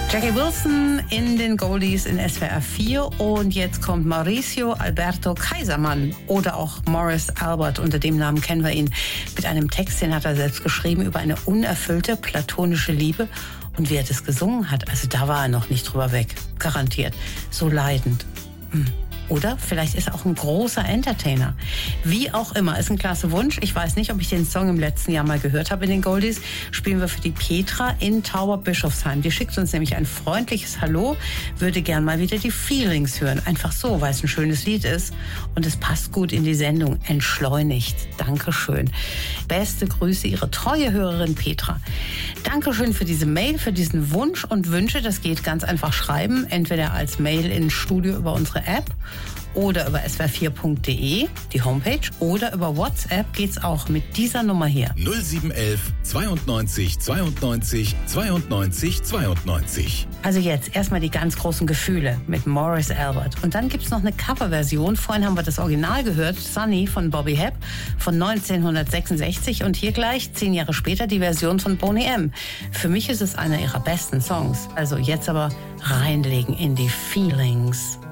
Jackie Wilson in den Goldies in SWR 4 und jetzt kommt Mauricio Alberto Kaisermann oder auch Morris Albert, unter dem Namen kennen wir ihn, mit einem Text, den hat er selbst geschrieben, über eine unerfüllte platonische Liebe und wie er das gesungen hat, also da war er noch nicht drüber weg, garantiert, so leidend. Oder vielleicht ist er auch ein großer Entertainer. Wie auch immer, ist ein klasse Wunsch. Ich weiß nicht, ob ich den Song im letzten Jahr mal gehört habe in den Goldies. Spielen wir für die Petra in Tauberbischofsheim. Die schickt uns nämlich ein freundliches Hallo, würde gern mal wieder die Feelings hören. Einfach so, weil es ein schönes Lied ist und es passt gut in die Sendung. Entschleunigt. Dankeschön. Beste Grüße, Ihre treue Hörerin Petra. Dankeschön für diese Mail, für diesen Wunsch und Wünsche. Das geht ganz einfach schreiben, entweder als Mail ins Studio über unsere App oder über swr4.de, die Homepage, oder über WhatsApp geht's auch mit dieser Nummer hier. 0711 92 92 92 92. Also jetzt erstmal die ganz großen Gefühle mit Morris Albert. Und dann gibt's noch eine Coverversion. Vorhin haben wir das Original gehört, Sunny von Bobby Hebb von 1966. Und hier gleich, 10 Jahre später, die Version von Boney M. Für mich ist es einer ihrer besten Songs. Also jetzt aber reinlegen in die Feelings.